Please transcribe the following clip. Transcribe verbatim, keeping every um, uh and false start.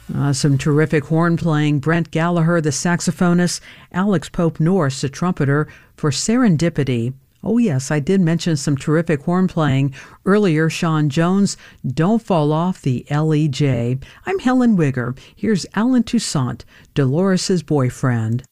Uh, some terrific horn playing. Brent Gallagher, the saxophonist, Alex Pope Norse, the trumpeter, for Serendipity. Oh yes, I did mention some terrific horn playing earlier. Sean Jones, Don't Fall Off, the L E J. I'm Helen Wigger. Here's Alan Toussaint, Dolores' boyfriend.